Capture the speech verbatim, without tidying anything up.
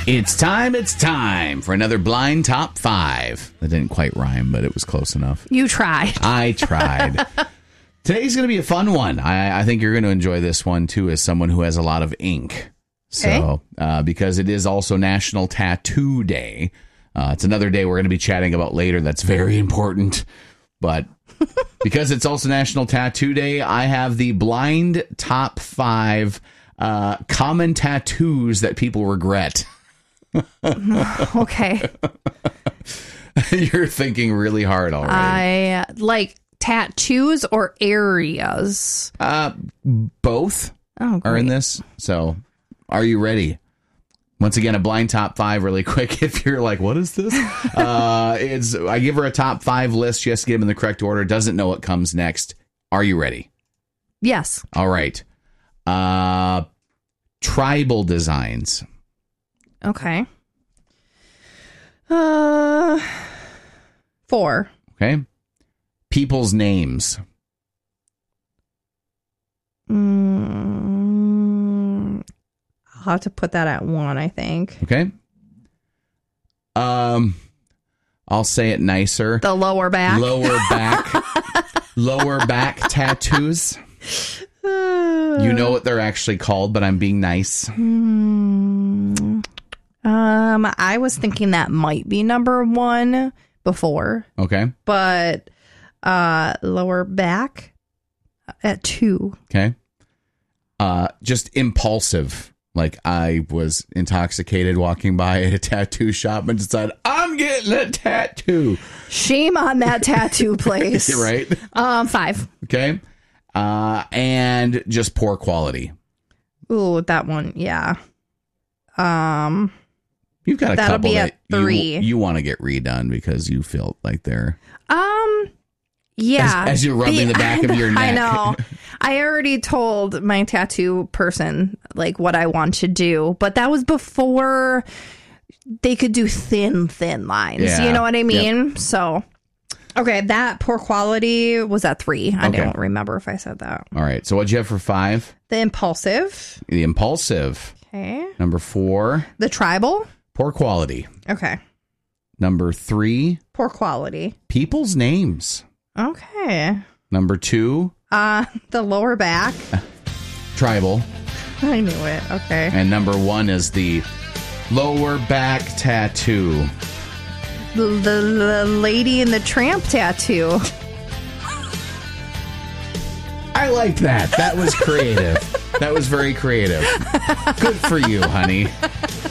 It's time, it's time for another blind top five. That didn't quite rhyme, but it was close enough. You tried. I tried. Today's going to be a fun one. I, I think you're going to enjoy this one, too, as someone who has a lot of ink. So, Okay. uh, because it is also National Tattoo Day. Uh, it's another day we're going to be chatting about later that's very important. But because it's also National Tattoo Day, I have the blind top five uh, common tattoos that people regret. Okay. You're thinking really hard already. I like tattoos or areas. Uh, both Oh, are in great. this. So, are you ready? Once again, a blind top five really quick. If you're like, what is this? uh, it's I give her a top five list. She has to get them in the correct order. Doesn't know what comes next. Are you ready? Yes. All right. Uh, tribal designs. Okay. Uh, four. Okay. People's names. Mm, I'll have to put that at one, I think. Okay. Um, I'll say it nicer. The lower back. Lower back. Lower back tattoos. You know what they're actually called, but I'm being nice. Hmm. Um, I was thinking that might be number one before, Okay. but uh, lower back at two. Okay. Uh, just impulsive. Like I was intoxicated walking by at a tattoo shop and decided I'm getting a tattoo. Shame on that tattoo place. Right. Um, five. Okay. Uh, and just poor quality. Ooh, that one. Yeah. Um, You've got a That'll couple be that at three. you, you want to get redone because you feel like they're um, yeah. As- as you're rubbing the back of your I neck. know. I already told my tattoo person like what I want to do, but that was before they could do thin, thin lines. Yeah. You know what I mean? So, okay, that poor quality was at three. I Okay. don't remember if I said that. all right. So what'd you have for five? The impulsive. The impulsive. Okay. Number four, The tribal. poor quality. Okay. Number three, Poor quality. people's names. Okay. Number two, Uh, the lower back. tribal. I knew it. Okay. And number one is the lower back tattoo. The, the, the lady in the tramp tattoo. I liked that. That was creative. That was very creative. Good for you, honey.